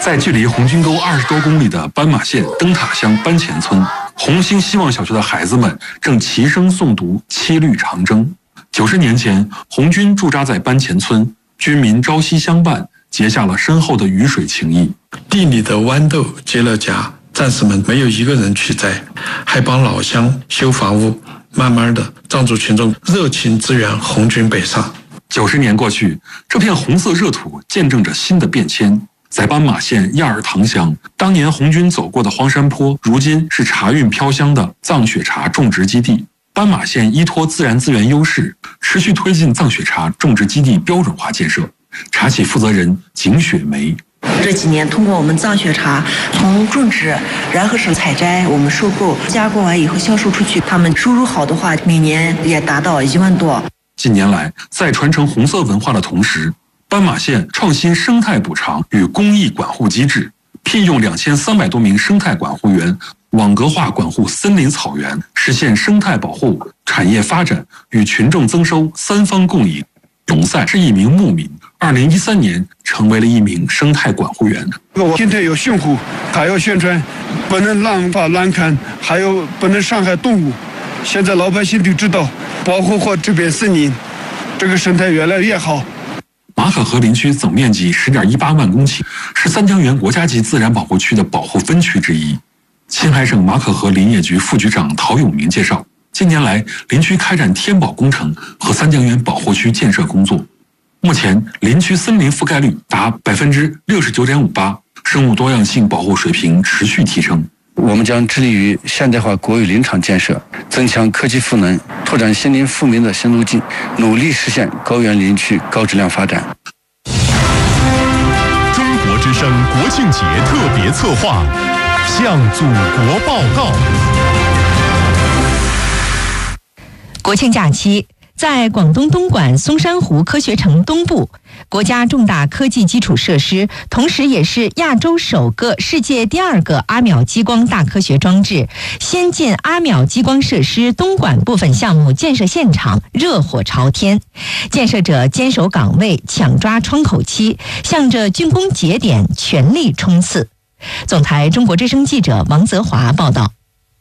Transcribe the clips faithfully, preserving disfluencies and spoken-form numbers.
在距离红军沟二十多公里的斑马县灯塔乡班前村，红星希望小学的孩子们正齐声诵读《七律长征》。九十年前，红军驻扎在班前村，军民朝夕相伴，结下了深厚的鱼水情谊。 地里的豌豆结了荚，战士们没有一个人去摘，还帮老乡修房屋。慢慢的，藏族群众热情支援红军北上。 九十年过去，这片红色热土见证着新的变迁。在斑马县亚尔塘乡，当年红军走过的荒山坡，如今是茶韵飘香的藏雪茶种植基地。斑马县依托自然资源优势，持续推进藏雪茶种植基地标准化建设。茶企负责人景雪梅。 这几年，通过我们藏雪茶从种植，然后是采摘，我们收购，加工完以后销售出去，他们收入好的话，每年也达到一万多。 近年来，在传承红色文化的同时，斑马县创新生态补偿与公益管护机制，聘用两千三百多名生态管护员，网格化管护森林草原，实现生态保护、产业发展与群众增收三方共赢。永赛是一名牧民，二零一三年成为了一名生态管护员。 我今天有辛苦，还要宣传，不能滥发滥砍，还有不能伤害动物。现在老百姓都知道，保护好这片森林，这个生态越来越好。 马可河林区总面积 十点一八万公顷，是三江源国家级自然保护区的保护分区之一。青海省马可河林业局副局长陶永明介绍，近年来林区开展天保工程和三江源保护区建设工作，目前林区森林覆盖率达 百分之六十九点五八， 生物多样性保护水平持续提升。 我们将致力于现代化国有林场建设，增强科技赋能，拓展森林富民的新路径，努力实现高原林区高质量发展。 中国之声国庆节特别策划，向祖国报告。 国庆假期，在广东东莞松山湖科学城东部，国家重大科技基础设施，同时也是亚洲首个、世界第二个阿秒激光大科学装置——先进阿秒激光设施东莞部分项目建设现场热火朝天，建设者坚守岗位，抢抓窗口期，向着竣工节点全力冲刺。总台中国之声记者王泽华报道。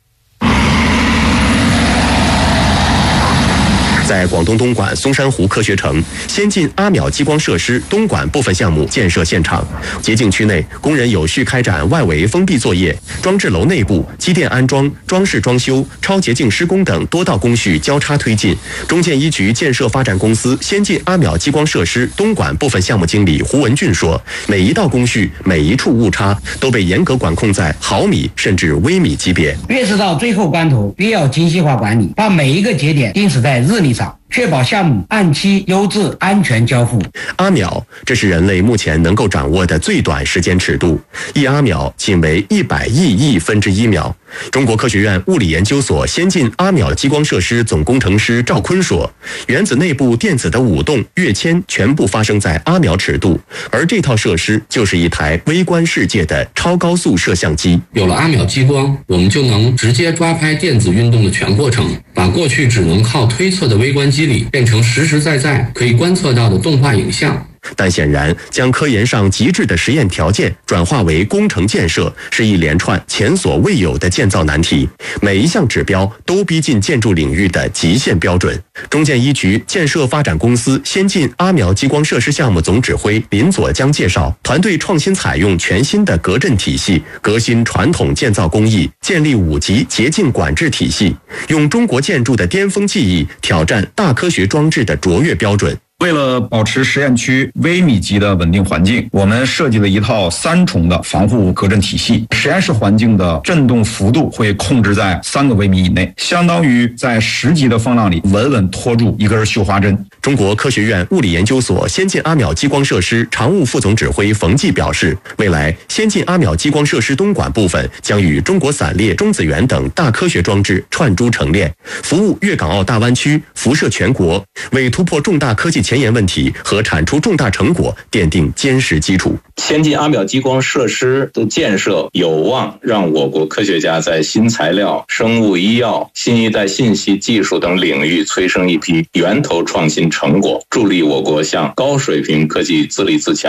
在广东东莞松山湖科学城，先进阿秒激光设施东莞部分项目建设现场，洁净区内工人有序开展外围封闭作业，装置楼内部机电安装、装饰装修、超洁净施工等多道工序交叉推进。中建一局建设发展公司先进阿秒激光设施东莞部分项目经理胡文俊说，每一道工序、每一处误差都被严格管控在毫米甚至微米级别。 越是到最后关头，越要精细化管理，把每一个节点定死在日历上，确保项目按期、优质、安全交付。 阿秒，这是人类目前能够掌握的最短时间尺度，一阿秒仅为一百亿亿分之一秒。中国科学院物理研究所先进阿秒激光设施总工程师赵坤说，原子内部电子的舞动、跃迁全部发生在阿秒尺度，而这套设施就是一台微观世界的超高速摄像机。 有了阿秒激光，我们就能直接抓拍电子运动的全过程，把过去只能靠推测的微观机理变成实实在在可以观测到的动画影像。 但显然，将科研上极致的实验条件转化为工程建设，是一连串前所未有的建造难题。每一项指标都逼近建筑领域的极限标准。中建一局建设发展公司先进阿秒激光设施项目总指挥林佐江介绍，团队创新采用全新的隔震体系，革新传统建造工艺，建立五级洁净管制体系，用中国建筑的巅峰技艺挑战大科学装置的卓越标准。 为了保持实验区微米级的稳定环境，我们设计了一套三重的防护隔震体系。实验室环境的震动幅度会控制在三个微米以内，相当于在十级的风浪里稳稳拖住一根绣花针。 中国科学院物理研究所先进阿秒激光设施常务副总指挥冯骥表示，未来先进阿秒激光设施东莞部分将与中国散列、中子源等大科学装置串珠成链，服务粤港澳大湾区，辐射全国，为突破重大科技前沿问题和产出重大成果奠定坚实基础。 先进阿秒激光设施的建设有望让我国科学家在新材料、生物医药、新一代信息技术等领域催生一批源头创新成果，助力我国向高水平科技自立自强。